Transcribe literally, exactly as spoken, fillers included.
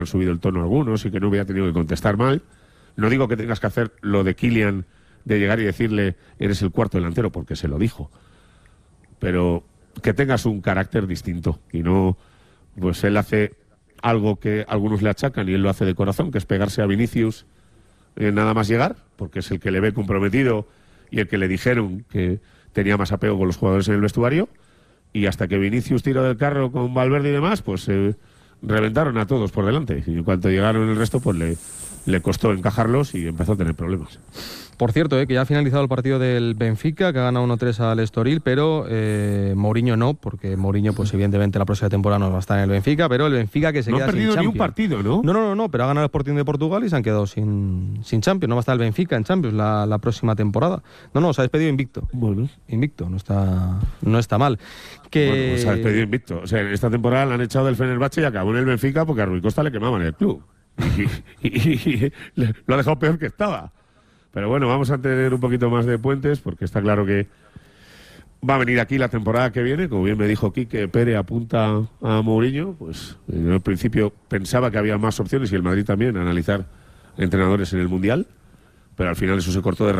han subido el tono algunos y que no hubiera tenido que contestar mal. No digo que tengas que hacer lo de Kylian, de llegar y decirle eres el cuarto delantero, porque se lo dijo. Pero que tengas un carácter distinto y no, pues él hace algo que algunos le achacan y él lo hace de corazón, que es pegarse a Vinicius eh, nada más llegar, porque es el que le ve comprometido y el que le dijeron que tenía más apego con los jugadores en el vestuario, y hasta que Vinicius tiró del carro con Valverde y demás, pues eh, reventaron a todos por delante, y en cuanto llegaron el resto, pues le, le costó encajarlos y empezó a tener problemas. Por cierto, eh, que ya ha finalizado el partido del Benfica, que ha ganado uno tres al Estoril, pero eh, Mourinho no, porque Mourinho, pues evidentemente la próxima temporada no va a estar en el Benfica, pero el Benfica que se no queda sin Champions. No ha perdido ni un partido, ¿no? No, no, no, no, pero ha ganado el Sporting de Portugal y se han quedado sin, sin Champions. No va a estar el Benfica en Champions la, la próxima temporada. No, no, se ha despedido invicto. Bueno. Invicto, no está, no está mal. Que... Bueno, pues se ha despedido invicto. O sea, en esta temporada le han echado del Fenerbahce y acabó en el Benfica porque a Rui Costa le quemaban el club. Y, y, y, y lo ha dejado peor que estaba. Pero bueno, vamos a tener un poquito más de puentes, porque está claro que va a venir aquí la temporada que viene. Como bien me dijo Quique, Pere apunta a Mourinho. Pues en el principio pensaba que había más opciones, y el Madrid también, a analizar entrenadores en el Mundial, pero al final eso se cortó de raíz.